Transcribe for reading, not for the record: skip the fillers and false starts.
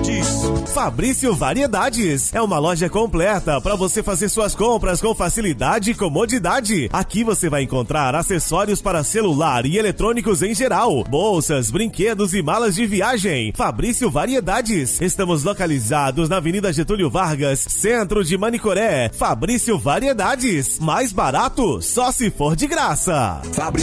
Variedades. Fabrício Variedades é uma loja completa para você fazer suas compras com facilidade e comodidade. Aqui você vai encontrar acessórios para celular e eletrônicos em geral, bolsas, brinquedos e malas de viagem. Fabrício Variedades. Estamos localizados na Avenida Getúlio Vargas, centro de Manicoré. Fabrício Variedades. Mais barato, só se for de graça.